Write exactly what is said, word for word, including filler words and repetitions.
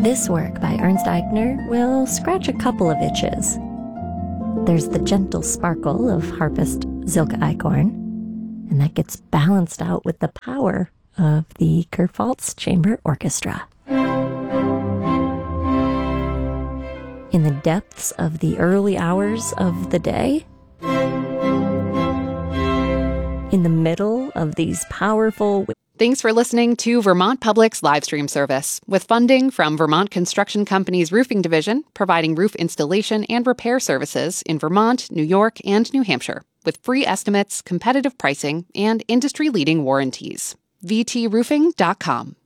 This work by Ernst Eichner will scratch a couple of itches. There's the gentle sparkle of harpist Silke Eichhorn, and that gets balanced out with the power of the Kurpfalz Chamber Orchestra. In the depths of the early hours of the day, in the middle of these powerful... Thanks for listening to Vermont Public's live stream service, with funding from Vermont Construction Company's Roofing Division, providing roof installation and repair services in Vermont, New York, and New Hampshire, with free estimates, competitive pricing, and industry-leading warranties. v t roofing dot com.